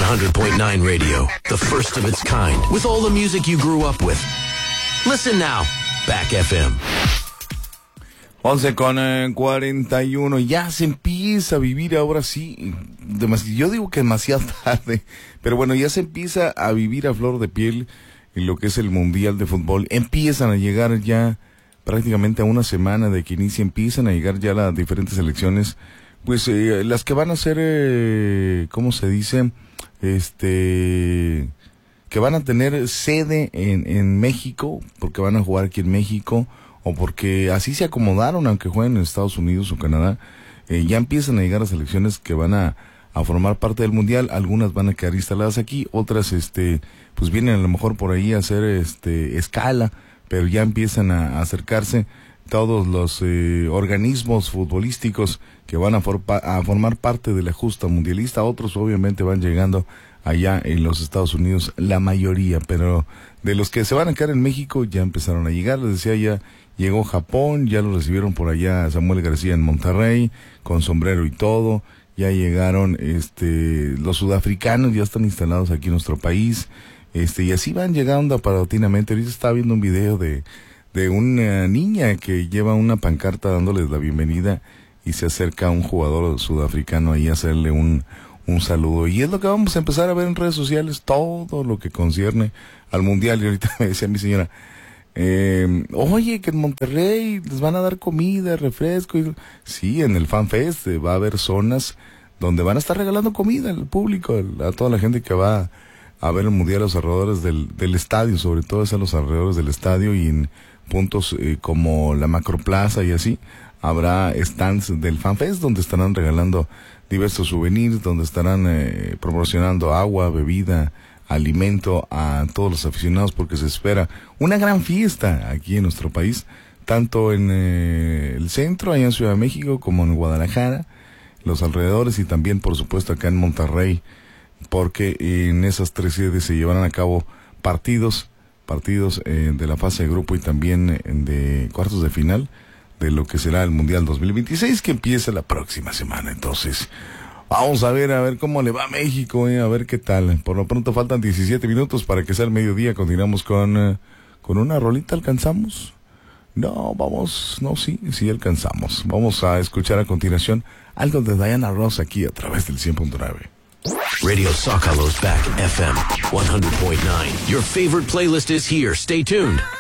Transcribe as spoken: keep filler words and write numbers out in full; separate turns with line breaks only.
hundred point nine Radio, the first of its kind, with all the music you grew up with. Listen now, Back F M.
once con eh, cuarenta y uno, ya se empieza a vivir ahora sí, demasi- yo digo que demasiado tarde, pero bueno, ya se empieza a vivir a flor de piel en lo que es el Mundial de Fútbol. Empiezan a llegar ya prácticamente a una semana de que inicie, empiezan a llegar ya las diferentes selecciones, pues eh, las que van a ser, eh, ¿cómo se dice? Este, que van a tener sede en, en México, porque van a jugar aquí en México, o porque así se acomodaron, aunque jueguen en Estados Unidos o Canadá. Eh, ya empiezan a llegar a selecciones que van a, a formar parte del Mundial. Algunas van a quedar instaladas aquí, otras este pues vienen a lo mejor por ahí a hacer este escala, pero ya empiezan a, a acercarse todos los eh, organismos futbolísticos que van a, for, a formar parte de la justa mundialista. Otros obviamente van llegando allá en los Estados Unidos, la mayoría, pero de los que se van a quedar en México ya empezaron a llegar. Les decía, ya llegó Japón, ya lo recibieron por allá Samuel García en Monterrey, con sombrero y todo. Ya llegaron este los sudafricanos, ya están instalados aquí en nuestro país, este y así van llegando paulatinamente. Ahorita estaba viendo un video de, de una niña que lleva una pancarta dándoles la bienvenida y se acerca a un jugador sudafricano ahí a hacerle un, un saludo. Y es lo que vamos a empezar a ver en redes sociales, todo lo que concierne al Mundial. Y ahorita me decía mi señora, Eh, oye, que en Monterrey les van a dar comida, refresco. Y... sí, en el FanFest eh, va a haber zonas donde van a estar regalando comida al público, a toda la gente que va a ver el Mundial, a los alrededores del, del estadio, sobre todo es a los alrededores del estadio, y en puntos eh, como la Macroplaza y así, habrá stands del FanFest donde estarán regalando diversos souvenirs, donde estarán eh, proporcionando agua, bebida, alimento a todos los aficionados, porque se espera una gran fiesta aquí en nuestro país, tanto en eh, el centro, allá en Ciudad de México, como en Guadalajara, los alrededores, y también por supuesto acá en Monterrey, porque en esas tres sedes se llevarán a cabo partidos, partidos eh, de la fase de grupo y también eh, de cuartos de final de lo que será el Mundial dos mil veintiséis, que empieza la próxima semana. Entonces, vamos a ver, a ver cómo le va a México, eh, a ver qué tal. Por lo pronto faltan diecisiete minutos para que sea el mediodía. Continuamos con, eh, con una rolita. ¿Alcanzamos? No, vamos, no, sí, sí alcanzamos. Vamos a escuchar a continuación algo de Diana Ross aquí a través del cien punto nueve.
Radio Zócalo's Back F M one hundred point nine. Your favorite playlist is here. Stay tuned.